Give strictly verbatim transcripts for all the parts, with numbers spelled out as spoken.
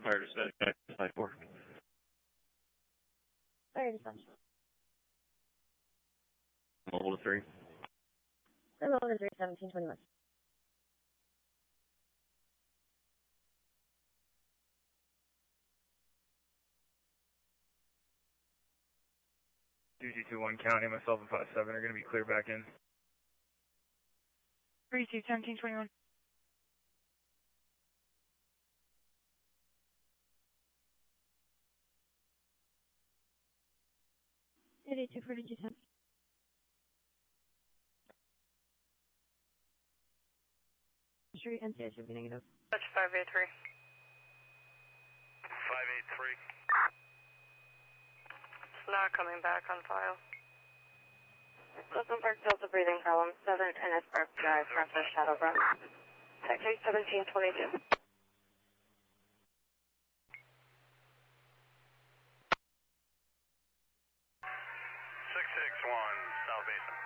Fire dispatch, five four. Fire dispatch. Mobile to three. Mobile to three, seventeen twenty-one. two two two one County, myself and five seven are going to be clear back in. three two, seventeen twenty-one. eighty-two forty-two ten. Street N C I should be negative. Touch five eight three. five eight three. It's not coming back on file. Wilson Park Delta breathing problem. Southern N S Park Drive, Northwest Shadow Run. Sector seventeen twenty-two. six six one, South Basin.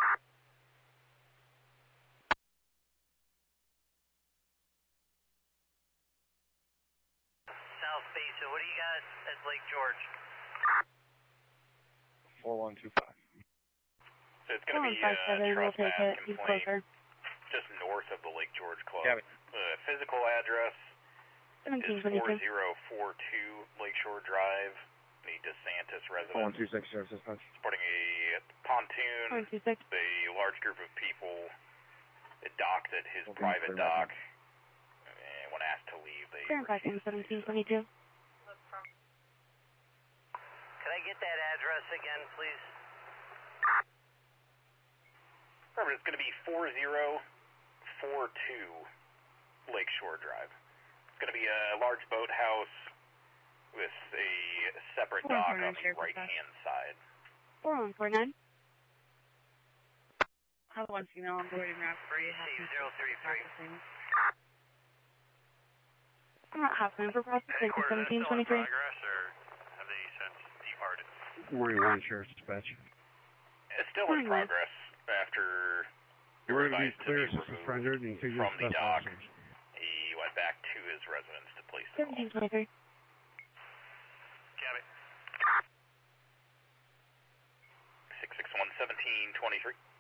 South Basin, what do you got at Lake George? four one two five. So it's going to be a trespass complaint just north of the Lake George Club. Got it. The physical address is four zero four two Lakeshore Drive, the DeSantis residence. one two six, Sheriff's Dispatch. Sporting a pontoon, one two six. a large group of people that docked at his Okay, private clear dock, back and when asked to leave, they Turn back in seventeen twenty-two. Can I get that address again, please? Remember, it's going to be four zero four two Lakeshore Drive. It's going to be a large boathouse with a separate Four dock four nine, on the Sheriff, right-hand side. four one four nine. Have one female on board and wrap. three C zero three three. I'm not half moon for processing. Headquarters, seventeen is still in twenty-three. progress, or have they since departed? Morning one, Sheriff's Dispatch. It's still in Morning one. progress after You were to be advised to clear, be assistant surrendered, and figure from the special dock. officers. He went back to his residence to place the seventeen call. twenty-three. Got it. six six one, seventeen twenty-three.